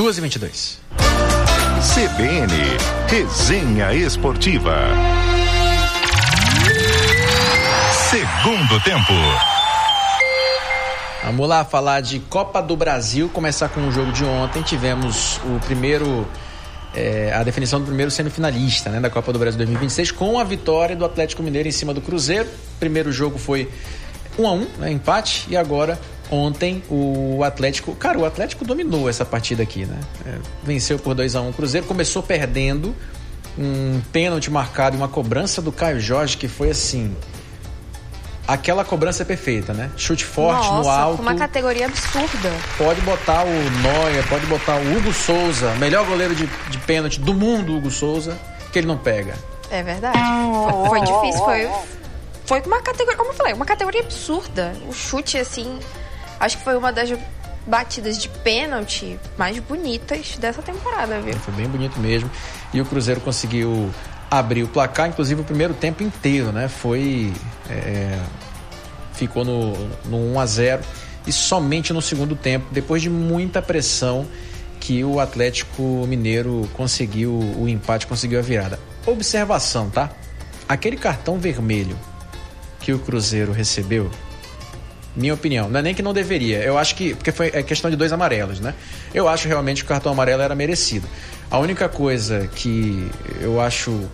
2h22. CBN, Resenha Esportiva. Segundo tempo. Vamos lá falar de Copa do Brasil, começar com o jogo de ontem. Tivemos o primeiro, a definição do primeiro semifinalista, né, da Copa do Brasil 2026, com a vitória do Atlético Mineiro em cima do Cruzeiro. O primeiro jogo foi 1-1, né, empate, e agora ontem o Atlético, o Atlético dominou essa partida aqui, né? Venceu por 2-1 o Cruzeiro, começou perdendo, um pênalti marcado e uma cobrança do Caio Jorge que foi assim, aquela cobrança perfeita, né? Chute forte. Nossa, no alto. Com uma categoria absurda. Pode botar o Neuer, pode botar o Hugo Souza, melhor goleiro de pênalti do mundo, Hugo Souza, que ele não pega. É verdade. Foi difícil, foi com uma categoria, como eu falei, uma categoria absurda. O chute, assim, acho que foi uma das batidas de pênalti mais bonitas dessa temporada, viu? Foi bem bonito mesmo. E o Cruzeiro conseguiu abrir o placar, inclusive o primeiro tempo inteiro, né? Ficou no 1-0 e somente no segundo tempo, depois de muita pressão, que o Atlético Mineiro conseguiu o empate, conseguiu a virada. Observação, tá? Aquele cartão vermelho que o Cruzeiro recebeu, minha opinião, não é nem que não deveria, eu acho que, porque é questão de 2 amarelos, né? Eu acho realmente que o cartão amarelo era merecido. A única coisa que eu acho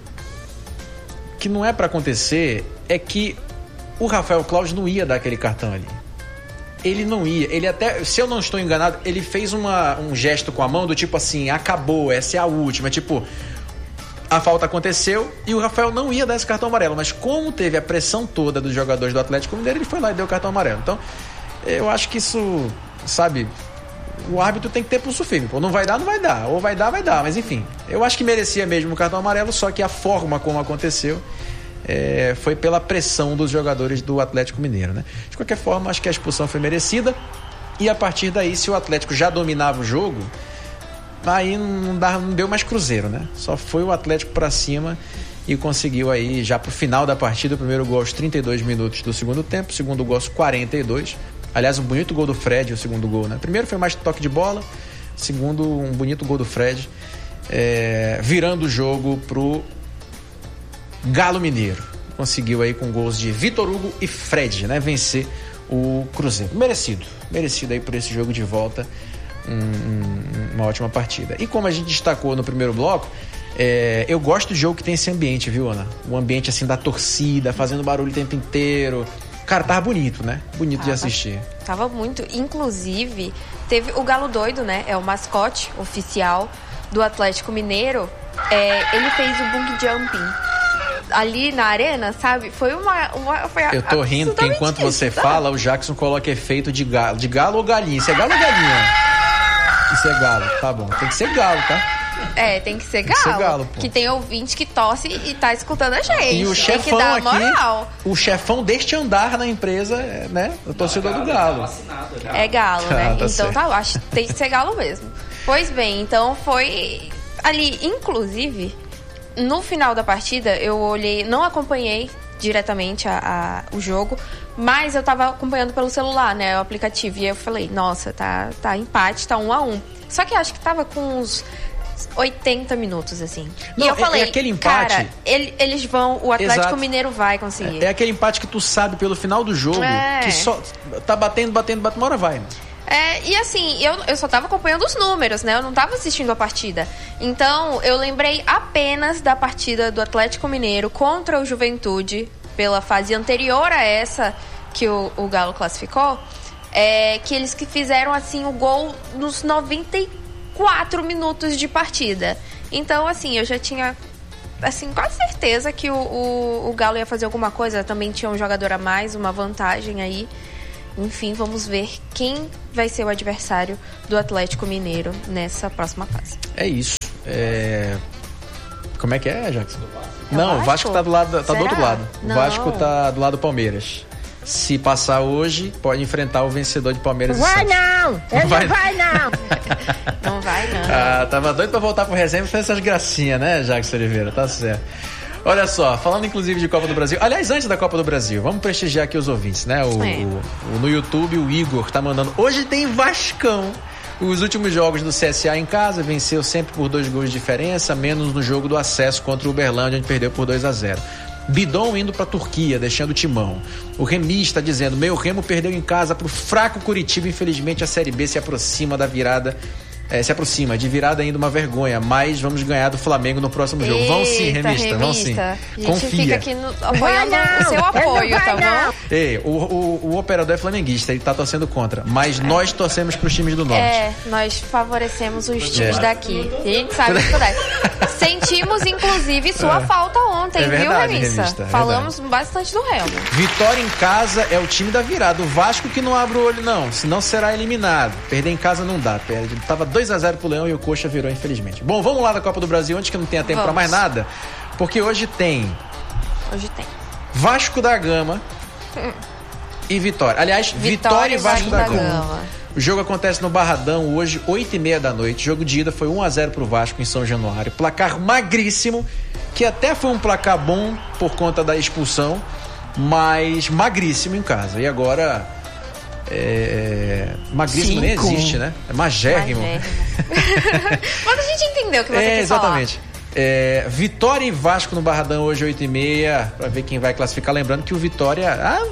que não é pra acontecer é que o Rafael Claus não ia dar aquele cartão ali. Ele não ia, ele até, se eu não estou enganado, ele fez um gesto com a mão do tipo assim, acabou, essa é a última, tipo, a falta aconteceu e o Rafael não ia dar esse cartão amarelo, mas como teve a pressão toda dos jogadores do Atlético Mineiro, ele foi lá e deu o cartão amarelo. Então, eu acho que isso, sabe, o árbitro tem que ter pulso firme, pô, não vai dar, ou vai dar, mas enfim, eu acho que merecia mesmo o cartão amarelo, só que a forma como aconteceu foi pela pressão dos jogadores do Atlético Mineiro, né? De qualquer forma, acho que a expulsão foi merecida e a partir daí, se o Atlético já dominava o jogo, aí não deu mais Cruzeiro, né? Só foi o Atlético pra cima e conseguiu aí, já pro final da partida, o primeiro gol aos 32 minutos do segundo tempo, o segundo gol aos 42. Aliás, um bonito gol do Fred, o segundo gol, né? Primeiro foi mais toque de bola, segundo, um bonito gol do Fred, virando o jogo pro Galo Mineiro. Conseguiu aí com gols de Vitor Hugo e Fred, né? Vencer o Cruzeiro. Merecido aí por esse jogo de volta. Uma ótima partida. E como a gente destacou no primeiro bloco, eu gosto do jogo que tem esse ambiente, viu, Ana? O ambiente assim da torcida, fazendo barulho o tempo inteiro. Cara, tava bonito, né? Bonito de assistir. Tava muito. Inclusive, teve o Galo Doido, né? É o mascote oficial do Atlético Mineiro. Ele fez o bung jumping ali na arena, sabe? Foi eu tô rindo porque enquanto você fala, o Jackson coloca efeito de galo ou galinha. Isso é galo ou galinha? Isso é galo, tá bom. Tem que ser galo, tá? Tem que ser galo. Que tem ouvinte que torce e tá escutando a gente. E o chefão aqui, moral. O chefão deste andar na empresa, né? O torcedor do Galo. É Galo, né? Tá então certo. acho que tem que ser Galo mesmo. Pois bem, então foi ali, inclusive, no final da partida, eu olhei, não acompanhei diretamente o jogo, mas eu tava acompanhando pelo celular, né, o aplicativo, e eu falei, nossa, tá empate, tá 1-1. Só que acho que tava com uns 80 minutos, assim. Não, e eu falei, aquele empate, cara, eles vão, o Atlético Exato. Mineiro vai conseguir. É aquele empate que tu sabe pelo final do jogo, que só tá batendo, uma hora vai, mano. E assim, eu só tava acompanhando os números, né? Eu não tava assistindo a partida. Então, eu lembrei apenas da partida do Atlético Mineiro contra o Juventude, pela fase anterior a essa que o Galo classificou, que eles que fizeram, assim, o gol nos 94 minutos de partida. Então, assim, eu já tinha, assim, quase certeza que o Galo ia fazer alguma coisa. Também tinha um jogador a mais, uma vantagem aí. Enfim, vamos ver quem vai ser o adversário do Atlético Mineiro nessa próxima fase. É isso. Como é que é, Jackson? Não, o Vasco tá do outro lado. Não. O Vasco tá do lado do Palmeiras. Se passar hoje, pode enfrentar o vencedor de Palmeiras e Vai Santos. não! Não vai não! Não vai não. Tava doido pra voltar pro resenha e fazer essas gracinhas, né, Jackson Oliveira? Tá certo. Olha só, falando inclusive de Copa do Brasil. Aliás, antes da Copa do Brasil, vamos prestigiar aqui os ouvintes, né? No YouTube, o Igor tá mandando. Hoje tem Vascão. Os últimos jogos do CSA em casa, venceu sempre por 2 gols de diferença, menos no jogo do acesso contra o Uberlândia, onde perdeu por 2-0. Bidon indo para a Turquia, deixando o timão. O remista dizendo, meu Remo perdeu em casa para o fraco Curitiba, infelizmente a Série B se aproxima da virada. Se aproxima, de virada ainda uma vergonha, mas vamos ganhar do Flamengo no próximo jogo. Vão sim, remista, vão sim. A gente Confia. fica aqui apoiando o seu apoio, tá bom? Ei, o operador é flamenguista, ele tá torcendo contra, mas nós torcemos pros times do Norte. Nós favorecemos os times daqui. A gente sabe que puder. Sentimos, inclusive, sua falta ontem, verdade, viu, remista? remista, Falamos bastante do Remo. Vitória em casa é o time da virada. O Vasco que não abre o olho, não, senão será eliminado. Perder em casa não dá. Tava 2-0 pro Leão e o Coxa virou, infelizmente. Bom, vamos lá da Copa do Brasil, antes que não tenha tempo pra mais nada, porque hoje tem Vasco da Gama e Vitória. Aliás, Vitória e Vasco da Gama. O jogo acontece no Barradão hoje, 8h30 da noite. O jogo de ida foi 1-0 pro Vasco em São Januário. Placar magríssimo, que até foi um placar bom por conta da expulsão, mas magríssimo em casa. E agora... magríssimo 5. Nem existe, né? É magérrimo. Mas a gente entendeu o que você quis exatamente. falar. Vitória e Vasco no Barradão hoje, 8h30, pra ver quem vai classificar. Lembrando que o Vitória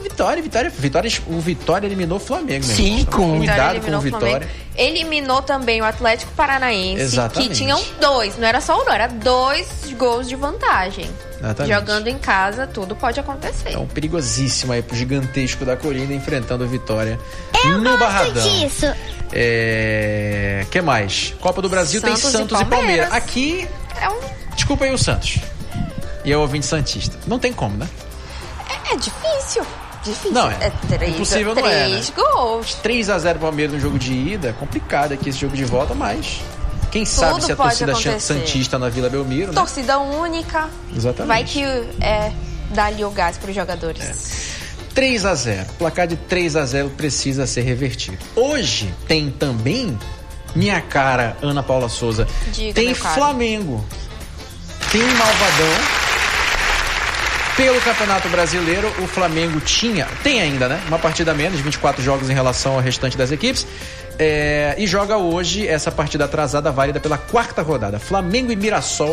eliminou o Flamengo. 5. Cuidado com o Vitória. Eliminou também o Atlético Paranaense. Exatamente. Que tinham 2, não era só 1, era 2 gols de vantagem. Exatamente. Jogando em casa, tudo pode acontecer. Então, perigosíssimo aí pro gigantesco da Colina enfrentando o Vitória no Barradão. Disso. Que mais? Copa do Brasil tem Santos e Palmeiras. Aqui, desculpa aí o Santos. E é o ouvinte santista. Não tem como, né? É difícil. Não, impossível não é, né? 3 gols. 3-0 Palmeiras no jogo de ida. Complicado aqui esse jogo de volta, mas... Quem sabe se a torcida santista na Vila Belmiro, né? Torcida única. Exatamente. Vai que dá ali o gás para os jogadores. 3-0. Placar de 3-0 precisa ser revertido. Hoje tem também, minha cara Ana Paula Souza, tem Flamengo. Tem Malvadão. Pelo Campeonato Brasileiro, o Flamengo tem ainda, né? Uma partida a menos, 24 jogos em relação ao restante das equipes. E joga hoje essa partida atrasada, válida pela 4ª rodada. Flamengo e Mirassol,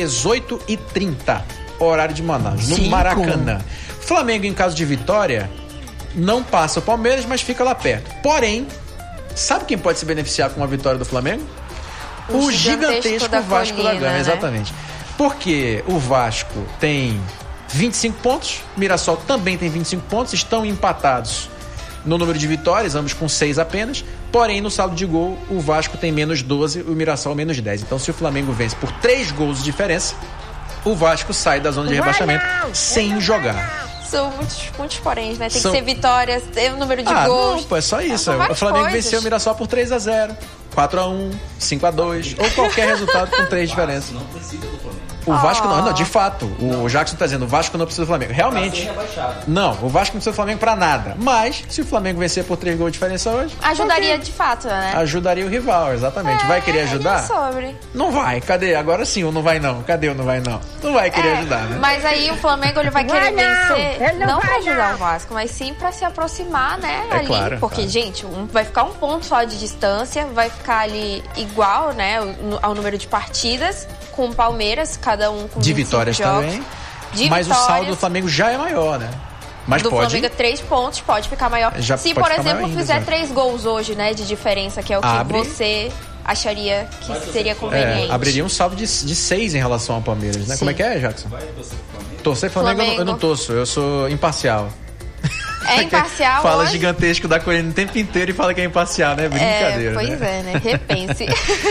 18h30, horário de Manaus, no Maracanã. Flamengo, em caso de vitória, não passa o Palmeiras, mas fica lá perto. Porém, sabe quem pode se beneficiar com a vitória do Flamengo? O gigantesco Vasco da Gama, né? Exatamente. Porque o Vasco tem 25 pontos, Mirassol também tem 25 pontos, estão empatados no número de vitórias, ambos com 6 apenas. Porém, no saldo de gol, o Vasco tem menos 12 e o Mirassol menos 10. Então, se o Flamengo vence por 3 gols de diferença, o Vasco sai da zona de rebaixamento sem jogar. São muitos poréns, né? Tem que ser vitórias, ter o número de gols. Não, pô, é só isso. O Flamengo venceu o Mirassol por 3-0, 4-1, 5-2, ou qualquer resultado com 3 diferenças. Não precisa do Flamengo. O Vasco não, de fato, o Jackson tá dizendo, o Vasco não precisa do Flamengo. Realmente. Não, o Vasco não precisa do Flamengo pra nada. Mas, se o Flamengo vencer por 3 gols de diferença hoje... Ajudaria de fato, né? Ajudaria o rival, exatamente. Vai querer ajudar? Não vai, cadê? Agora sim, ou não vai não? Cadê o não vai não? Não vai querer ajudar, né? Mas aí o Flamengo ele vai querer vencer, não pra ajudar o Vasco, mas sim pra se aproximar, né? Ali, claro. Porque, gente, vai ficar um ponto só de distância, vai ficar ali igual, né? Ao número de partidas, com o Palmeiras, cada um com 25 de vitórias jogos. Também. Mas o saldo do Flamengo já é maior, né? Mas do Flamengo 3 pontos, pode ficar maior. Se, por exemplo, fizer 3 gols hoje, né, de diferença, que é o que você acharia que seria conveniente. Abriria um saldo de 6 em relação ao Palmeiras, né? Sim. Como é que é, Jackson? Torcer Flamengo eu não torço, eu sou imparcial. É imparcial. Fala hoje? Gigantesco da Colina o tempo inteiro e fala que é imparcial, né? Brincadeira. Pois né? Né? Repense.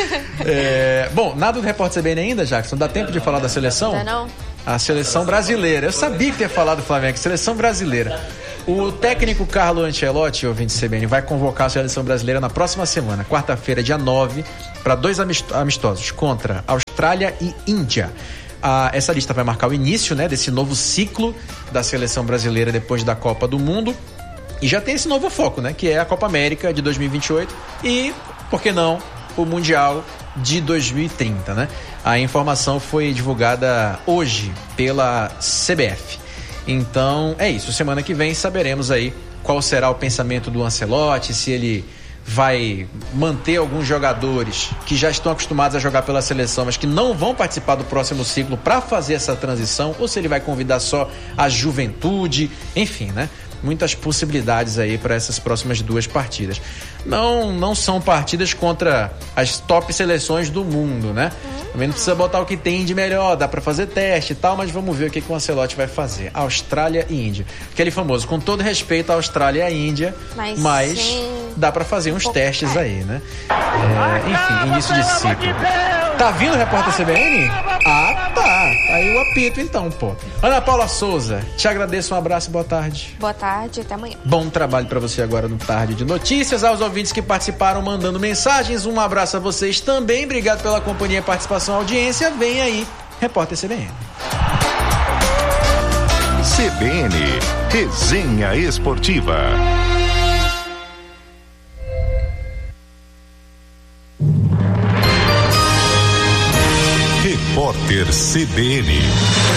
Bom, nada do Repórter CBN ainda, Jackson? Dá tempo de falar da seleção? Não. A seleção brasileira. Eu sabia que ia falar do Flamengo. Seleção brasileira. O técnico Carlo Ancelotti, ouvinte CBN, vai convocar a seleção brasileira na próxima semana, quarta-feira, dia 9, para 2 amistosos contra Austrália e Índia. Essa lista vai marcar o início, né, desse novo ciclo da seleção brasileira depois da Copa do Mundo. E já tem esse novo foco, né, que é a Copa América de 2028 e, por que não, o Mundial de 2030, né? A informação foi divulgada hoje pela CBF. Então, é isso. Semana que vem saberemos aí qual será o pensamento do Ancelotti, se ele vai manter alguns jogadores que já estão acostumados a jogar pela seleção, mas que não vão participar do próximo ciclo para fazer essa transição, ou se ele vai convidar só a juventude, enfim, né? Muitas possibilidades aí para essas próximas 2 partidas. Não são partidas contra as top seleções do mundo, né? Também não precisa botar o que tem de melhor, dá para fazer teste e tal, mas vamos ver o que o Ancelotti vai fazer. Austrália e Índia. Aquele famoso, com todo respeito à Austrália e à Índia, mas dá para fazer uns testes aí, né? Enfim, início de ciclo. Tá vindo o repórter CBN? Ah, tá. Aí o apito então, pô. Ana Paula Souza, te agradeço, um abraço e boa tarde. Boa tarde, até amanhã. Bom trabalho para você agora no Tarde de Notícias. Aos ouvintes que participaram mandando mensagens, um abraço a vocês também. Obrigado pela companhia, participação, audiência. Vem aí, repórter CBN. CBN, Resenha Esportiva. Repórter CBN.